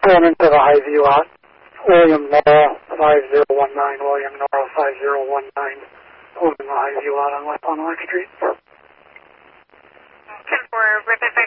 Going into the Hy-Vee lot. William Norrell, 5019, William Norrell, 5019. Holding the Hy-View lot on West Bonnelock Street. 10-4, Ribbit